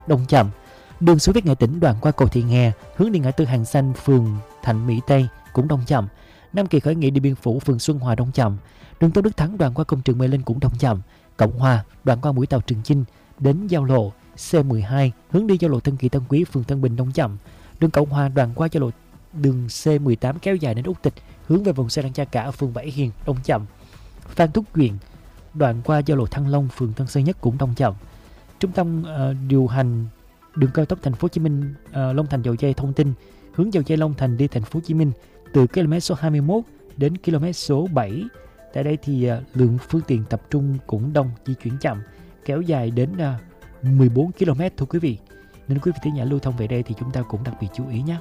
đông chậm. Đường Soviet Nghệ Tĩnh đoạn qua cầu Thị Nghè hướng đi ngã tư Hàng Xanh, phường Thạnh Mỹ Tây cũng đông chậm. Nam Kỳ Khởi Nghĩa Điện Biên Phủ, phường Xuân Hòa đông chậm. Đường Tôn Đức Thắng đoạn qua công trường Mê Linh cũng đông chậm. Cộng Hòa đoạn qua mũi tàu Trường Chinh đến giao lộ C12 hướng đi giao lộ Tân Kỳ Tân Quý, phường Tân Bình đông chậm. Đường Cộng Hòa đoạn qua giao lộ đường C18 kéo dài đến Úc Tịch hướng về vòng xoay Đăng Cha Cả, phường Bảy Hiền đông chậm. Phan Thúc Duyện đoạn qua giao lộ Thăng Long, phường Tân Sơn Nhất cũng đông chậm. Trung tâm điều hành đường cao tốc Thành phố Hồ Chí Minh Long Thành Dầu Giây thông tin hướng Dầu Giây Long Thành đi Thành phố Hồ Chí Minh từ km số 21 đến km số 7. Tại đây thì lượng phương tiện tập trung cũng đông, di chuyển chậm, kéo dài đến 14 km thưa quý vị. Nên quý vị thính giả lưu thông về đây thì chúng ta cũng đặc biệt chú ý nhé.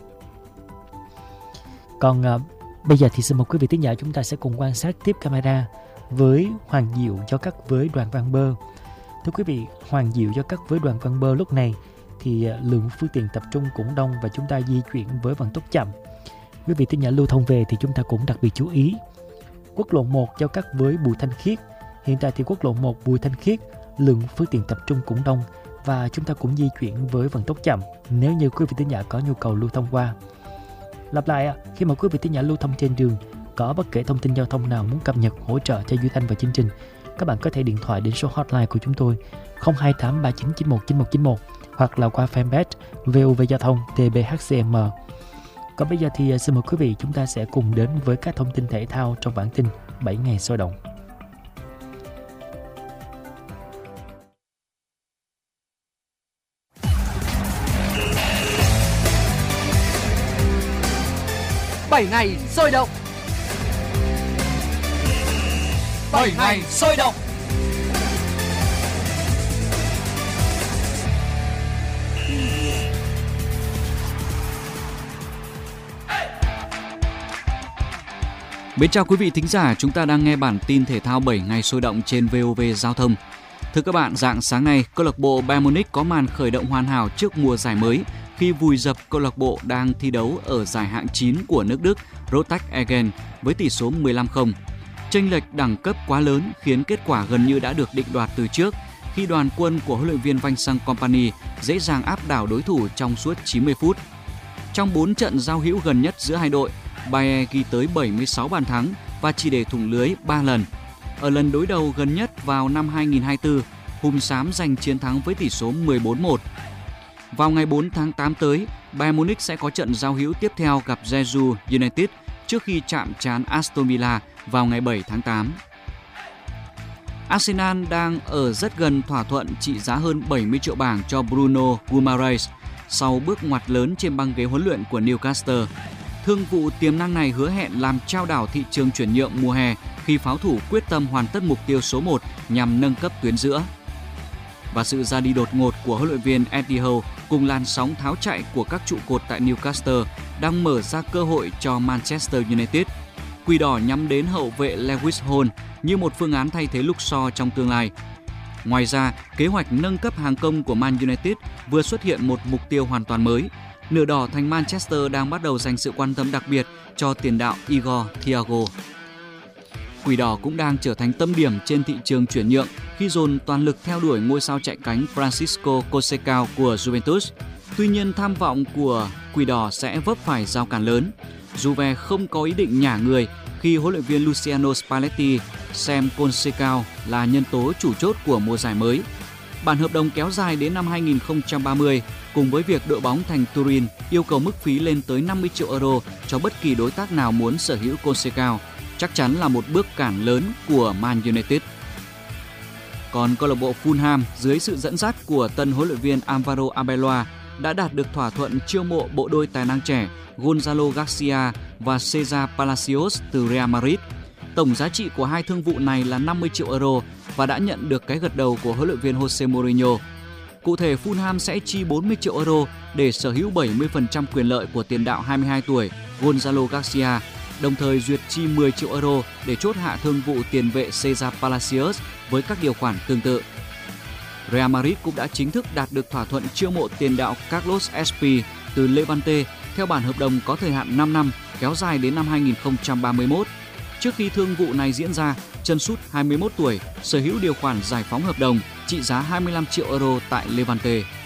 Còn bây giờ thì xin mời quý vị thính giả chúng ta sẽ cùng quan sát tiếp camera với Hoàng Diệu do cắt với Đoàn Văn Bơ. Thưa quý vị, Hoàng Diệu do cắt với Đoàn Văn Bơ lúc này thì lượng phương tiện tập trung cũng đông và chúng ta di chuyển với vận tốc chậm. Quý vị thính giả lưu thông về thì chúng ta cũng đặc biệt chú ý. Quốc lộ 1 giao cắt với Bùi Thanh Khiết. Hiện tại thì quốc lộ 1 Bùi Thanh Khiết lượng phương tiện tập trung cũng đông và chúng ta cũng di chuyển với vận tốc chậm nếu như quý vị thính giả có nhu cầu lưu thông qua. Lặp lại, khi mà quý vị thính giả lưu thông trên đường có bất kể thông tin giao thông nào muốn cập nhật hỗ trợ cho Duy Thanh và chương trình, các bạn có thể điện thoại đến số hotline của chúng tôi 028 3991 9191 hoặc là qua fanpage VOV Giao thông TBHCM. Còn bây giờ thì xin mời quý vị chúng ta sẽ cùng đến với các thông tin thể thao trong bản tin 7 ngày sôi động. Bảy ngày sôi động. 7 ngày sôi động. Mến chào quý vị thính giả, chúng ta đang nghe bản tin thể thao 7 ngày sôi động trên VOV Giao thông. Thưa các bạn, rạng sáng nay, câu lạc bộ Bayern Munich có màn khởi động hoàn hảo trước mùa giải mới khi vùi dập câu lạc bộ đang thi đấu ở giải hạng 9 của nước Đức Rostock Essen với tỷ số 15-0. Chênh lệch đẳng cấp quá lớn khiến kết quả gần như đã được định đoạt từ trước khi đoàn quân của huấn luyện viên Vincent Kompany dễ dàng áp đảo đối thủ trong suốt 90 phút. Trong 4 trận giao hữu gần nhất giữa hai đội, Bayern ghi tới 76 bàn thắng và chỉ để thủng lưới 3 lần. Ở lần đối đầu gần nhất vào năm 2024, Hùm Xám giành chiến thắng với tỷ số 14-1. Vào ngày 4 tháng 8 tới, Bayern Munich sẽ có trận giao hữu tiếp theo gặp Jeju United trước khi chạm trán Aston Villa vào ngày 7 tháng 8. Arsenal đang ở rất gần thỏa thuận trị giá hơn 70 triệu bảng cho Bruno Guimaraes sau bước ngoặt lớn trên băng ghế huấn luyện của Newcastle. Thương vụ tiềm năng này hứa hẹn làm chao đảo thị trường chuyển nhượng mùa hè khi pháo thủ quyết tâm hoàn tất mục tiêu số 1 nhằm nâng cấp tuyến giữa. Và sự ra đi đột ngột của huấn luyện viên Eddie Howe cùng làn sóng tháo chạy của các trụ cột tại Newcastle đang mở ra cơ hội cho Manchester United. Quỷ đỏ nhắm đến hậu vệ Lewis Hall như một phương án thay thế Luke Shaw trong tương lai. Ngoài ra, kế hoạch nâng cấp hàng công của Man United vừa xuất hiện một mục tiêu hoàn toàn mới. Nửa đỏ thành Manchester đang bắt đầu dành sự quan tâm đặc biệt cho tiền đạo Igor Thiago. Quỷ đỏ cũng đang trở thành tâm điểm trên thị trường chuyển nhượng khi dồn toàn lực theo đuổi ngôi sao chạy cánh Francisco Conceição của Juventus. Tuy nhiên, tham vọng của Quỷ đỏ sẽ vấp phải rào cản lớn. Juve không có ý định nhả người khi huấn luyện viên Luciano Spalletti xem Conceição là nhân tố chủ chốt của mùa giải mới. Bản hợp đồng kéo dài đến năm 2030 cùng với việc đội bóng thành Turin yêu cầu mức phí lên tới 50 triệu euro cho bất kỳ đối tác nào muốn sở hữu Conceição chắc chắn là một bước cản lớn của Man United. Còn câu lạc bộ Fulham dưới sự dẫn dắt của tân huấn luyện viên Alvaro Arbeloa đã đạt được thỏa thuận chiêu mộ bộ đôi tài năng trẻ Gonzalo Garcia và Cesar Palacios từ Real Madrid. Tổng giá trị của hai thương vụ này là 50 triệu euro và đã nhận được cái gật đầu của huấn luyện viên Jose Mourinho. Cụ thể, Fulham sẽ chi 40 triệu euro để sở hữu 70% quyền lợi của tiền đạo 22 tuổi Gonzalo Garcia, đồng thời duyệt chi 10 triệu euro để chốt hạ thương vụ tiền vệ Cesar Palacios với các điều khoản tương tự. Real Madrid cũng đã chính thức đạt được thỏa thuận chiêu mộ tiền đạo Carlos Espi từ Levante theo bản hợp đồng có thời hạn 5 năm kéo dài đến năm 2031. Trước khi thương vụ này diễn ra, chân sút 21 tuổi sở hữu điều khoản giải phóng hợp đồng trị giá 25 triệu euro tại Levante.